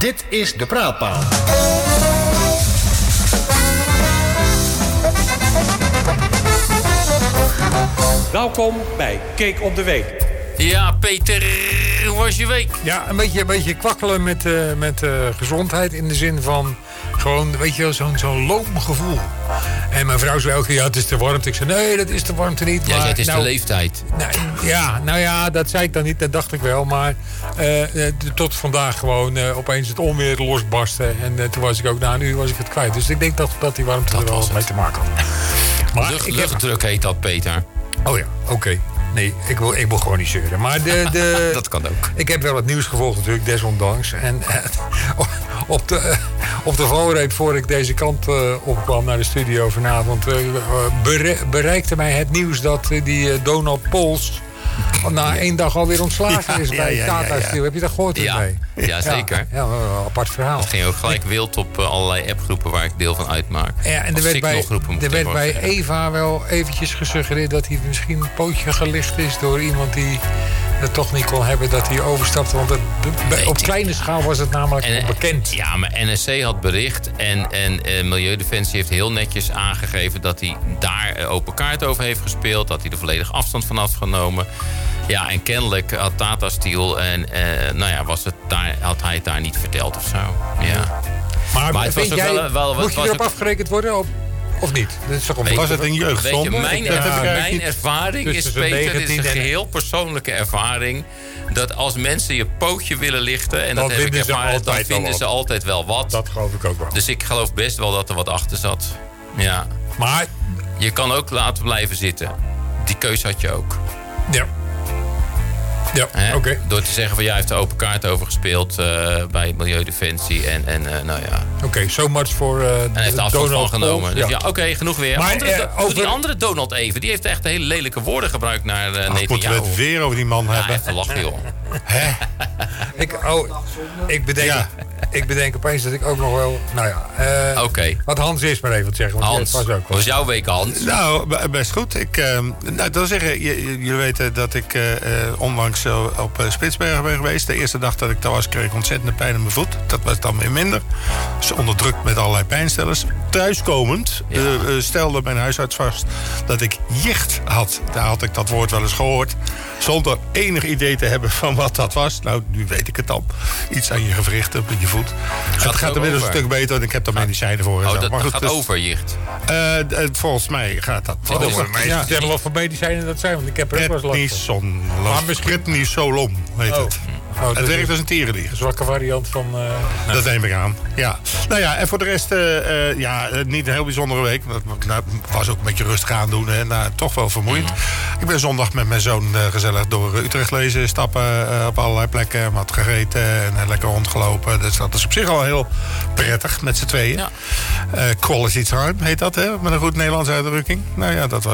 Dit is De Praatpaal. Welkom bij Kijk op de Week. Ja, Peter, hoe was je week? Ja, een beetje kwakkelen met gezondheid in de zin van gewoon, weet je wel, zo'n loom gevoel. En mijn vrouw zei elke keer, ja, het is te warmte. Ik zei, nee, dat is de warmte niet. Ja, maar, het is de leeftijd. Nou ja, dat zei ik dan niet, dat dacht ik wel. Maar tot vandaag gewoon opeens het onweer losbarsten. En toen was ik ook na een uur was ik het kwijt. Dus ik denk dat die warmte er wel mee te maken had. Maar Luchtdruk heet dat, Peter. Oh ja, oké. Nee, ik wil gewoon niet zeuren. Maar dat kan ook. Ik heb wel het nieuws gevolgd natuurlijk, desondanks. En op de valreep voor ik deze kant opkwam naar de studio vanavond... bereikte mij het nieuws dat die Donald Pols... na 1 dag alweer ontslagen is bij Tata Steel. Heb je dat gehoord ermee? Ja, zeker. Ja, een apart verhaal. Het ging ook gelijk wild op allerlei appgroepen waar ik deel van uitmaak. Ja, en er werd bij Eva wel eventjes gesuggereerd dat hij misschien een pootje gelicht is door iemand die het toch niet kon hebben dat hij overstapte. Want op kleine schaal was het namelijk bekend. Ja, maar NSC had bericht en Milieudefensie heeft heel netjes aangegeven dat hij daar open kaart over heeft gespeeld. Dat hij er volledig afstand van had genomen. Ja, en kennelijk had Tata Steel en had hij het daar niet verteld of zo. Ja. Maar het was moet je erop afgerekend worden? Of niet? Dat is toch was het een jeugdzonde? Mijn ervaring is, Peter, dit is een geheel persoonlijke ervaring... dat als mensen je pootje willen lichten... en dat heb ik ervaren, dan vinden ze altijd wel wat. Dat geloof ik ook wel. Dus ik geloof best wel dat er wat achter zat. Ja. Maar je kan ook laten blijven zitten. Die keuze had je ook. Ja. Ja, oké. Door te zeggen van jij heeft de open kaart over gespeeld bij Milieudefensie en nou ja. Oké, so much voor en heeft afstand van genomen. Dus ja, oké, genoeg weer. Maar die andere Donald even, die heeft echt hele lelijke woorden gebruikt naar Netanyahu. Moeten we het weer over die man hebben? Even lachen, joh. Ik bedenk opeens dat ik ook nog wel... Nou ja, wat Hans is maar even te zeggen. Want Hans, was ook hoe was jouw week, Hans? Nou, best goed. Ik wil zeggen, jullie weten dat ik onlangs op Spitsbergen ben geweest. De eerste dag dat ik daar was, kreeg ik ontzettende pijn in mijn voet. Dat was dan weer minder. Dus onderdrukt met allerlei pijnstellers. Thuiskomend stelde mijn huisarts vast dat ik jicht had. Daar had ik dat woord wel eens gehoord. Zonder enig idee te hebben van wat dat was. Nou, nu weet ik het dan. Iets aan je gewrichten, op je voet. Het gaat inmiddels een stuk beter, want ik heb er medicijnen voor. En zo. Dat maar goed, gaat over jicht? Volgens mij gaat dat over. Vertel wat voor medicijnen dat zijn, want ik heb er ook wel eens last van. Prednisolon heet het. Het werkt als een tierenlier. Een zwakke variant van... Dat neem ik aan, ja. Nou ja, en voor de rest, niet een heel bijzondere week. Dat was ook een beetje rustig aandoen en toch wel vermoeiend. Ik ben zondag met mijn zoon gezellig door Utrecht lezen, stappen op allerlei plekken. Wat gegeten en lekker rondgelopen. Dus dat is op zich al heel prettig met z'n tweeën. Ja. Quality time heet dat, hè? Met een goed Nederlands uitdrukking. Nou ja, dat was